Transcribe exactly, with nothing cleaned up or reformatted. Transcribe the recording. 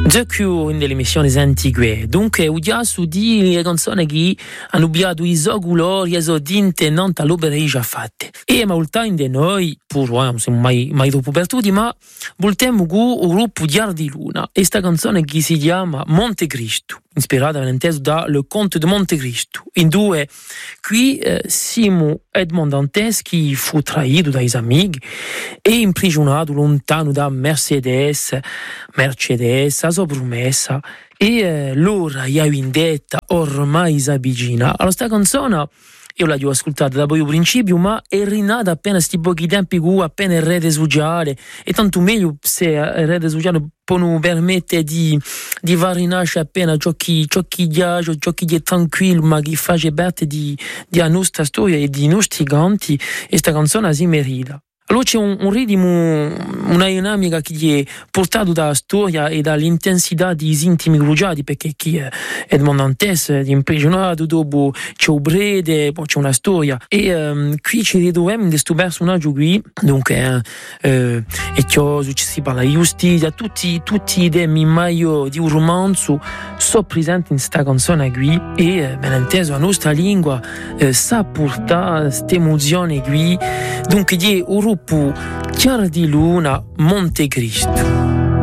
Già più nelle missioni antiche, dunque udiasu di le canzoni che hanno ubbiato i sogulori e sodinte non tal'opere già fatte. E ma ultain di noi, pur non siamo mai, mai dopo per tutti, ma voltiamo con un gruppo di Ardi Luna. E sta canzone che si chiama Monte Cristo, ispirata inteso da Le Conte de Monte Cristo. In due, qui eh, Simo Edmond Dantes, che fu traito dai amici e imprigionato lontano da Mercedes, Mercedes, a sua promessa, e eh, l'ora e la vendetta ormai si avvicina. Allora, sta canzone io l'ho ascoltata da poi principio, ma è rinata appena sti pochi tempi che appena il rete sociale, e tanto meglio se il rete sociale non permette di, di far rinascere appena ciò che ciò che piace, ciò che è tranquillo, ma che fa parte di, di nostra storia e di nostri canti, e sta canzone si merita. Allora c'è un, un ritmo, una dinamica che è portata dalla storia e dall'intensità di intimi cruciati, perché chi è Edmond Dantes è imprigionato, dopo c'è un prete, poi c'è una storia, e um, qui ci ritroviamo in questo personaggio qui, dunque eh, è chioso, ci si parla di giustizia, tutti, tutti i temi meglio di un romanzo sono presenti in questa canzone qui, e eh, ben inteso la nostra lingua eh, sa portare queste emozioni qui, dunque di un Chiara di Luna, Monte Cristo.